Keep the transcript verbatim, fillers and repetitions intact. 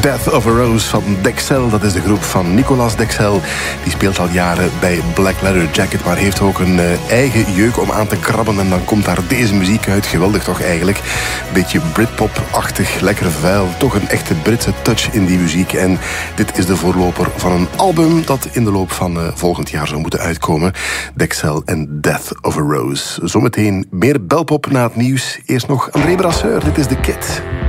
Death of a Rose van Dexcel. Dat is de groep van Nicolas Dexcel. Die speelt al jaren bij Black Leather Jacket, maar heeft ook een uh, eigen jeuk om aan te krabben. En dan komt daar deze muziek uit. Geweldig toch eigenlijk. Beetje Britpop-achtig, lekker vuil. Toch een echte Britse touch in die muziek. En dit is de voorloper van een album dat in de loop van uh, volgend jaar zou moeten uitkomen. Dexcel en Death of a Rose. Zometeen meer belpop na het nieuws. Eerst nog André Brasseur. Dit is The Kid.